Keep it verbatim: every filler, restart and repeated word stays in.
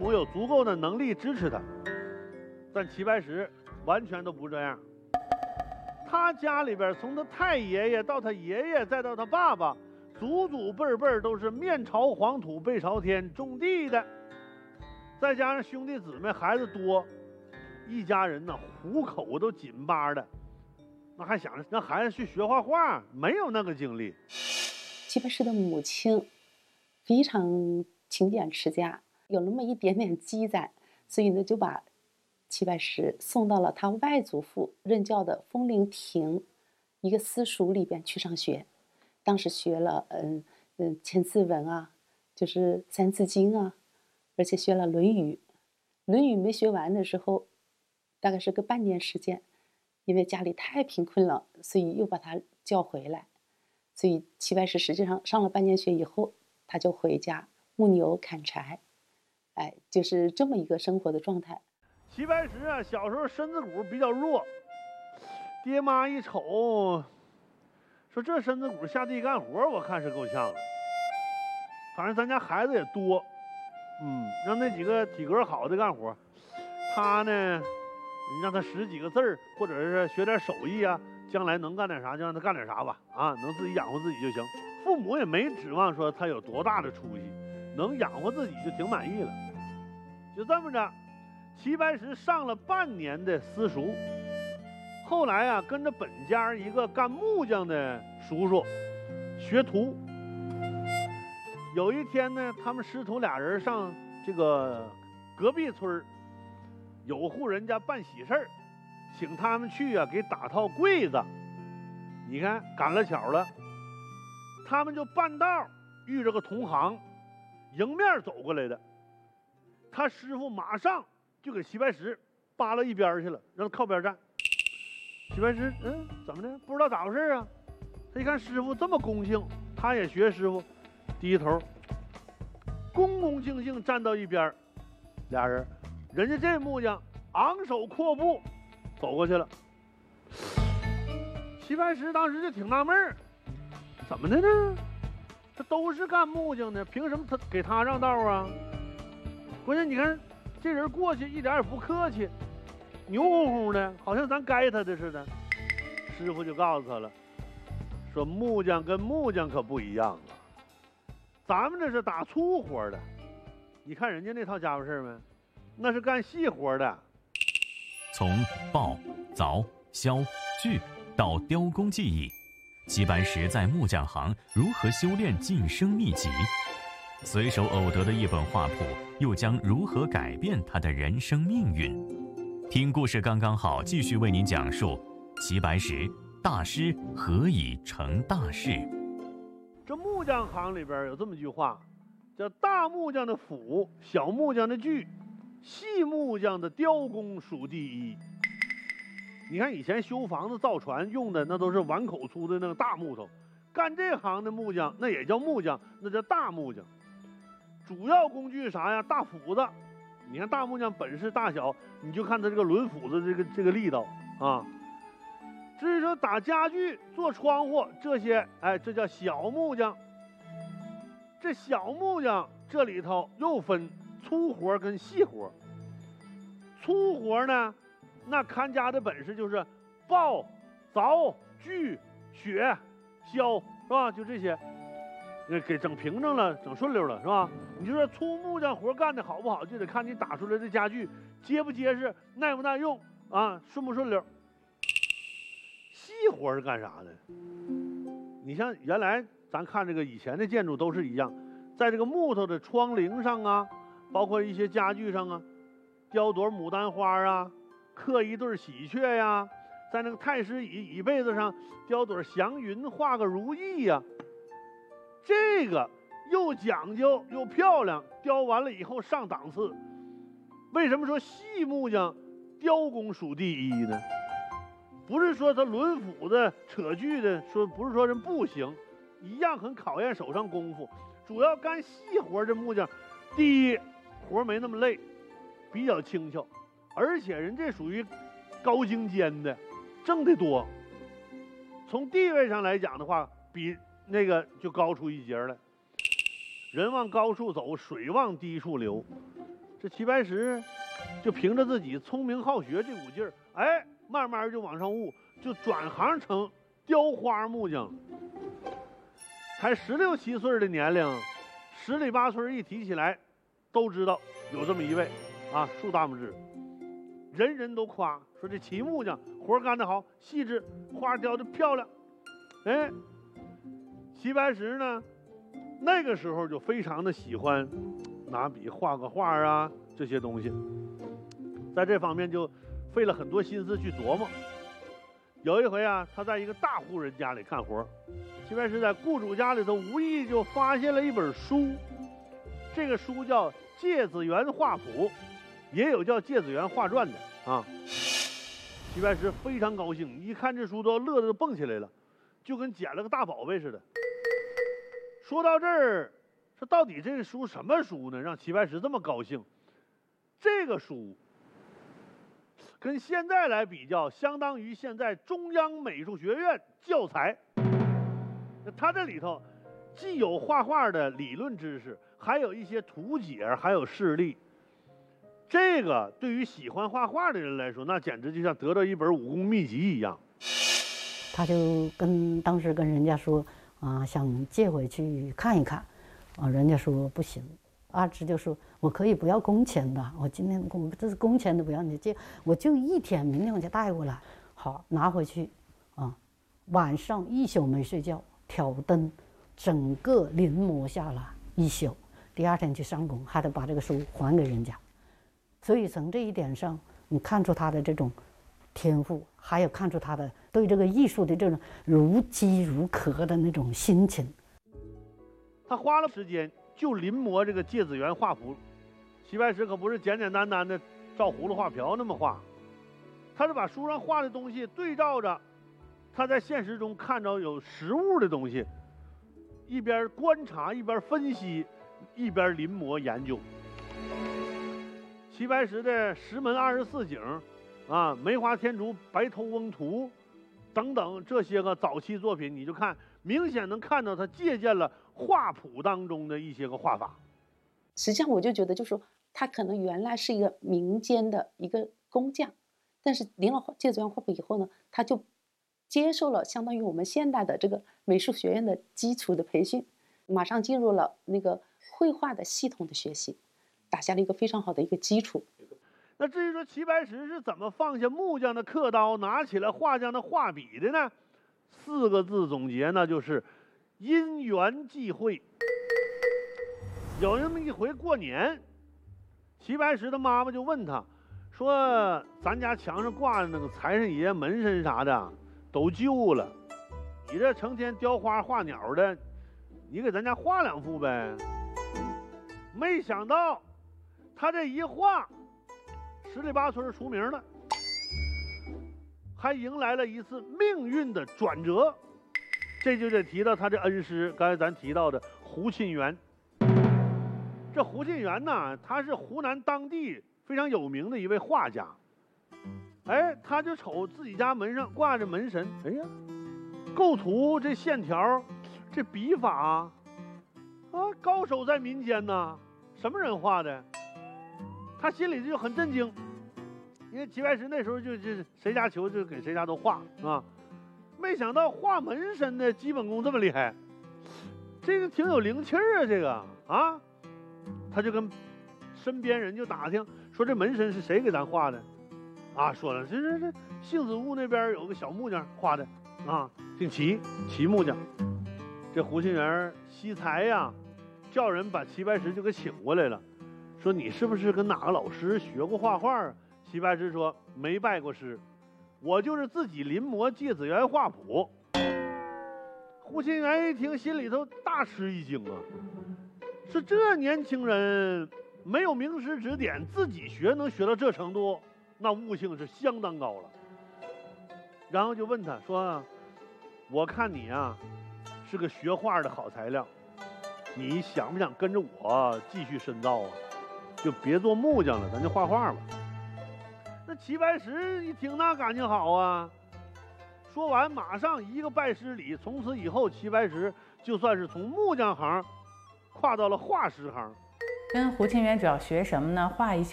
母有足够的能力支持他。但齐白石完全都不这样，他家里边从他太爷爷到他爷爷再到他爸爸，祖祖辈辈都是面朝黄土背朝天种地的，再加上兄弟姊妹孩子多，一家人呢糊口都紧巴的，那还想着让孩子去学画画，没有那个精力。 齐白石的母亲非常勤俭持家，有那么一点点积攒，所以呢就把齐白石送到了他外祖父任教的风陵亭一个私塾里边去上学。当时学了嗯嗯千字文啊，就是三字经啊，而且学了《论语》。《论语》没学完的时候，大概是个半年时间，因为家里太贫困了，所以又把他叫回来。所以齐白石实际上上了半年学以后，他就回家牧牛砍柴，哎，就是这么一个生活的状态。 齐白石啊，小时候身子骨比较弱，爹妈一瞅，说这身子骨下地干活，我看是够呛了。反正咱家孩子也多，嗯，让那几个体格好的干活，他呢，你让他识几个字儿，或者是学点手艺啊，将来能干点啥就让他干点啥吧，啊，能自己养活自己就行。父母也没指望说他有多大的出息，能养活自己就挺满意了。就这么着。齐白石上了半年的私塾，后来啊，跟着本家一个干木匠的叔叔学徒。有一天呢，他们师徒俩人上这个隔壁村有户人家办喜事儿，请他们去啊，给打套柜子。你看赶了巧了，他们就半道遇着个同行，迎面走过来的，他师傅马上就给齐白石扒拉一边去了，让他靠边站。齐白石，嗯，怎么的？不知道咋回事啊？他一看师傅这么恭敬，他也学师傅，低头，恭恭敬敬站到一边。俩人，人家这木匠昂首阔步走过去了。齐白石当时就挺纳闷儿，怎么的呢？他都是干木匠的，凭什么他给他让道啊？关键你看。这人过去一点也不客气，牛哄哄的，好像咱该他的似的。师傅就告诉他了，说木匠跟木匠可不一样啊，咱们这是打粗活的，你看人家那套家伙事没？那是干细活的。 从刨、凿、削、锯到雕工技艺，齐白石在木匠行如何修炼晋升秘籍？随手偶得的一本画谱，又将如何改变他的人生命运？听故事刚刚好，继续为您讲述齐白石大师何以成大事。 这木匠行里边有这么一句话，叫大木匠的斧，小木匠的锯，细木匠的雕工属第一。你看以前修房子造船用的那都是碗口粗的那个大木头，干这行的木匠那也叫木匠，那叫大木匠。主要工具啥呀？大斧子。你看大木匠本事大小，你就看他这个抡斧子这个这个力道啊。至于说打家具、做窗户这些，哎，这叫小木匠。这小木匠这里头又分粗活跟细活。粗活呢，那看家的本事就是刨、凿、锯、削、削，是吧？就这些。给整平整了，整顺溜了，是吧？你就说粗木匠活干的好不好，就得看你打出来的家具结不结实，耐不耐用啊，顺不顺溜。细活是干啥的？你像原来咱看这个以前的建筑都是一样，在这个木头的窗棂上啊，包括一些家具上啊，雕朵牡丹花啊，刻一对喜鹊呀，在那个太师椅椅背子上雕朵祥云，画个如意呀。这个又讲究又漂亮，雕完了以后上档次。为什么说细木匠雕工属第一呢？不是说他抡斧子扯锯的，说不是说人不行，一样很考验手上功夫。主要干细活这木匠，第一活没那么累，比较轻巧，而且人这属于高精尖的，挣得多。从地位上来讲的话，比那个就高出一截来。人往高处走，水往低处流。 这齐白石就凭着自己聪明好学这股劲儿，哎，慢慢就往上悟，就转行成雕花木匠了。才十六七岁的年龄，十里八村一提起来，都知道有这么一位啊，竖大拇指，人人都夸说这齐木匠活干得好，细致，花雕得漂亮。哎，齐白石呢，那个时候就非常的喜欢拿笔画个画啊，这些东西，在这方面就费了很多心思去琢磨。有一回啊，他在一个大户人家里干活，齐白石在雇主家里头无意就发现了一本书，这个书叫《芥子园画谱》，也有叫《芥子园画传》的啊。齐白石非常高兴，一看这书都乐得蹦起来了，就跟捡了个大宝贝似的。说到这儿，这到底这个书什么书呢？让齐白石这么高兴？这个书跟现在来比较，相当于现在中央美术学院教材。那它这里头既有画画的理论知识，还有一些图解，还有示例。这个对于喜欢画画的人来说，那简直就像得到一本武功秘籍一样。 他就跟当时跟人家说啊，想借回去看一看，啊，人家说不行。阿芝就说：“我可以不要工钱的，我今天工这是工钱的不要你借，我就一天，明天我就带过来。”好，拿回去，啊，晚上一宿没睡觉，挑灯，整个临摹下来一宿。第二天去上工，还得把这个书还给人家。所以从这一点上，你看出他的这种天赋，还有看出他的对这个艺术的这种如饥如渴的那种心情。 他花了时间就临摹这个芥子园画谱，齐白石可不是简简单单的照葫芦画瓢那么画，他是把书上画的东西对照着他在现实中看着有实物的东西，一边观察一边分析，一边临摹研究。齐白石的石门二十四景啊，梅花天竺白头翁图等等这些个早期作品，你就看明显能看到他借鉴了画谱当中的一些个画法。 实际上我就觉得，就是说他可能原来是一个民间的一个工匠，但是临了芥子园画谱以后呢，他就接受了相当于我们现代的这个美术学院的基础的培训，马上进入了那个绘画的系统的学习，打下了一个非常好的一个基础。 那至于说齐白石是怎么放下木匠的刻刀，拿起了画匠的画笔的呢？四个字总结，那就是因缘际会。有那么一回过年，齐白石的妈妈就问他说：“咱家墙上挂的那个财神爷门神啥的都旧了，你这成天雕花画鸟的，你给咱家画两幅呗。”没想到他这一画，十里八村出名了，还迎来了一次命运的转折。这就得提到他这恩师，刚才咱提到的胡沁园。这胡沁园呢，他是湖南当地非常有名的一位画家。哎，他就瞅自己家门上挂着门神，哎呀，构图这线条，这笔法啊，高手在民间呐，什么人画的？他心里就很震惊，因为齐白石那时候就就谁家求就给谁家都画啊，没想到画门神的基本功这么厉害，这个挺有灵气儿啊，这个啊，他就跟身边人就打听说这门神是谁给咱画的，啊，说了这这这杏子坞那边有个小木匠画的啊，姓齐，齐木匠。这胡沁园惜才呀，叫人把齐白石就给请过来了。说你是不是跟哪个老师学过画画啊？齐白石说没拜过师，我就是自己临摹芥子园画谱。胡沁园一听，心里头大吃一惊啊，说这年轻人没有名师指点，自己学能学到这程度，那悟性是相当高了。然后就问他说：“我看你啊是个学画的好材料，你想不想跟着我继续深造啊？就别做木匠了，咱就画画吧。”那齐白石一听，那感情好啊，说完马上一个拜师礼，从此以后齐白石就算是从木匠行跨到了画师行。 跟胡清源主要学什么呢？画一些